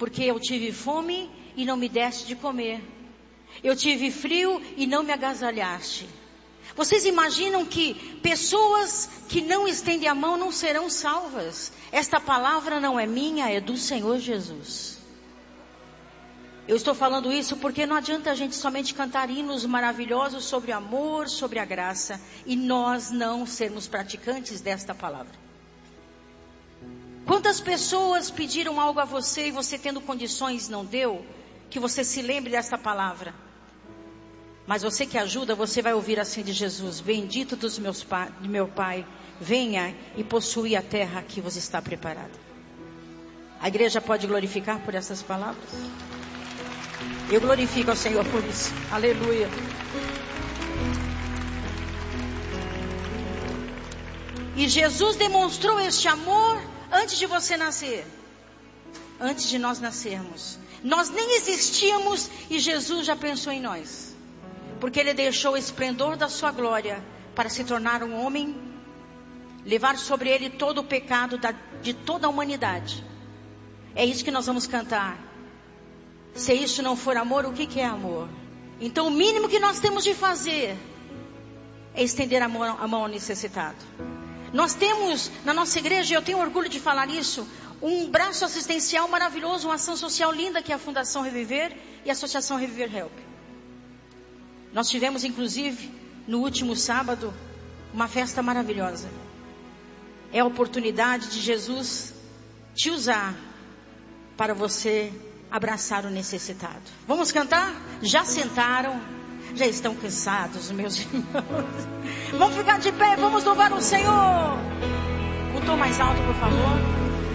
Porque eu tive fome e não me deste de comer. Eu tive frio e não me agasalhaste. Vocês imaginam que pessoas que não estendem a mão não serão salvas? Esta palavra não é minha, é do Senhor Jesus. Eu estou falando isso porque não adianta a gente somente cantar hinos maravilhosos sobre amor, sobre a graça, e nós não sermos praticantes desta palavra. Quantas pessoas pediram algo a você e você, tendo condições, não deu? Que você se lembre desta palavra. Mas você que ajuda, você vai ouvir assim de Jesus: bendito de meu Pai, venha e possui a terra que vos está preparada. A igreja pode glorificar por essas palavras? Eu glorifico ao Senhor por isso. Aleluia. E Jesus demonstrou este amor antes de você nascer. Antes de nós nascermos. Nós nem existíamos e Jesus já pensou em nós. Porque Ele deixou o esplendor da sua glória para se tornar um homem, levar sobre Ele todo o pecado de toda a humanidade. É isso que nós vamos cantar. Se isso não for amor, o que é amor? Então o mínimo que nós temos de fazer é estender a mão ao necessitado. Nós temos na nossa igreja, e eu tenho orgulho de falar isso, um braço assistencial maravilhoso, uma ação social linda que é a Fundação Reviver e a Associação Reviver Help. Nós tivemos inclusive no último sábado uma festa maravilhosa. É a oportunidade de Jesus te usar para você abraçar o necessitado. Vamos cantar? Já sentaram? Já estão cansados, meus irmãos? Vamos ficar de pé, vamos louvar o Senhor. Um tom mais alto, por favor.